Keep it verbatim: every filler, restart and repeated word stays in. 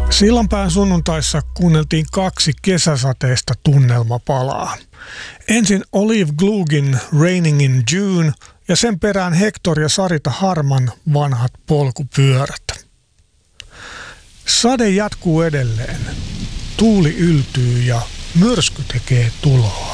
Sillanpään sunnuntaissa kuunneltiin kaksi kesäsateista tunnelmapalaa. Ensin Olive Glugin Raining in June ja sen perään Hector ja Sarita Harman Vanhat polkupyörät. Sade jatkuu edelleen. Tuuli yltyy ja myrsky tekee tuloa.